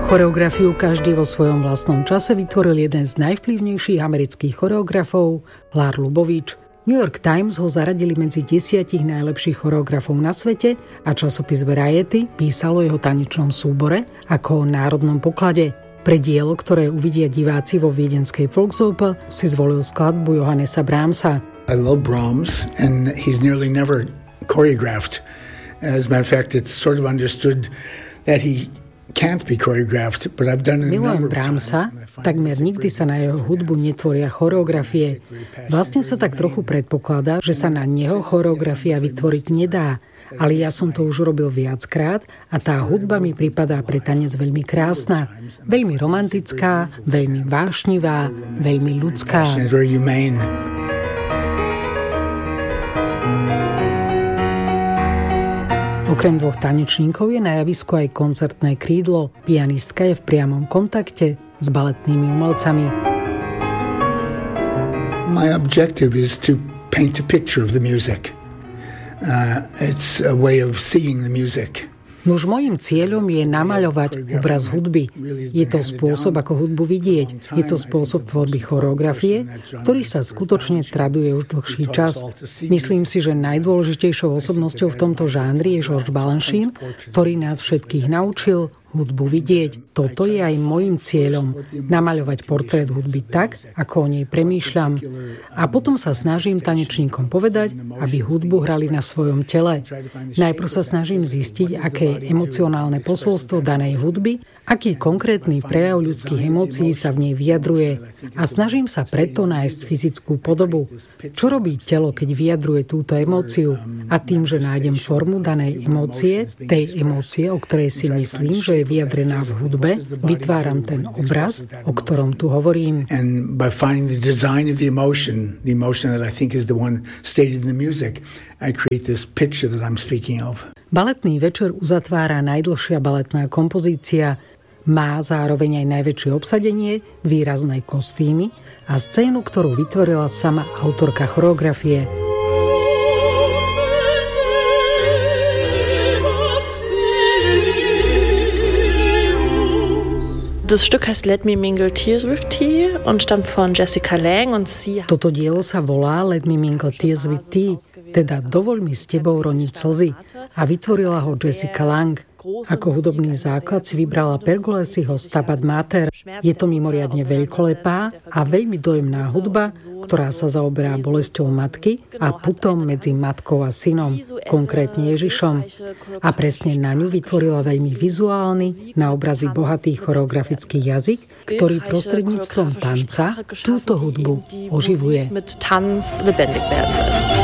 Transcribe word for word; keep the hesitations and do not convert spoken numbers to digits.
Choreografiu každý vo svojom vlastnom čase vytvoril jeden z najvplyvnejších amerických choreografov, Lars Lubovitch. New York Times ho zaradili medzi desiatich najlepších choreografov na svete a časopis Variety písal o jeho tanečnom súbore ako o národnom poklade. Pre dielo, ktoré uvidia diváci vo viedenskej Volksoper, si zvolil skladbu Johannesa Brahmsa. I love Brahms and he's nearly never choreographed. As a matter of fact, it's sort of understood that he can't be choreographed, but I've done it a number of times. Brahmsa, takmer nikdy sa na jeho hudbu netvoria choreografie. Vlastne sa tak trochu predpokladá, že sa na neho choreografia vytvoriť nedá. Ale ja som to už urobil viackrát a tá hudba mi pripadá pre tanec veľmi krásna. Veľmi romantická, veľmi vášnivá, veľmi ľudská. Okrem dvoch tanečníkov je na javisku aj koncertné krídlo. Pianistka je v priamom kontakte s baletnými umelcami. My objective is to paint a picture of the music. Uh, it's a way of seeing the music. Nuž mojím cieľom je namaľovať obraz hudby. Je to spôsob, ako hudbu vidieť. Je to spôsob tvorby choreografie, ktorý sa skutočne traduje už dlhší čas. Myslím si, že najdôležitejšou osobnosťou v tomto žánri je Georges Balanchine, ktorý nás všetkých naučil hudbu vidieť. Toto je aj môjim cieľom. Namaľovať portrét hudby tak, ako o nej premýšľam. A potom sa snažím tanečníkom povedať, aby hudbu hrali na svojom tele. Najprv sa snažím zistiť, aké je emocionálne posolstvo danej hudby, aký konkrétny prejav ľudských emócií sa v nej vyjadruje. A snažím sa preto nájsť fyzickú podobu. Čo robí telo, keď vyjadruje túto emóciu? A tým, že nájdem formu danej emócie, tej emócie, o ktorej si myslím, že je vyjadrená v hudbe, vytváram ten obraz, o ktorom tu hovorím. And by finding the design of the emotion, the emotion that I think is the one stated in the music, I create this picture that I'm speaking of. Baletný večer uzatvára najdlhšia baletná kompozícia, má zároveň aj najväčšie obsadenie, výrazné kostýmy a scénu, ktorú vytvorila sama autorka choreografie. Das Stück heißt Let Me Mingle Tears with Tea und stammt von Jessica Lange und sie... Toto dielo sa volá Let Me Mingle Tears with Tea, teda Dovoľ mi s tebou roniť slzy, a vytvorila ho Jessica Lange. Ako hudobný základ si vybrala Pergolesiho Stabat Mater. Je to mimoriadne veľkolepá a veľmi dojemná hudba, ktorá sa zaoberá bolesťou matky a putom medzi matkou a synom, konkrétne Ježišom. A presne na ňu vytvorila veľmi vizuálny, na obrazy bohatý choreografický jazyk, ktorý prostredníctvom tanca túto hudbu oživuje.